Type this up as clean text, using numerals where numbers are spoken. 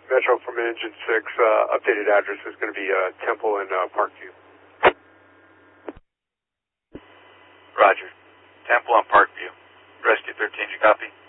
Metro from Engine 6, updated address is going to be Temple and Parkview. Roger. Temple on Parkview. Rescue 13, you copy?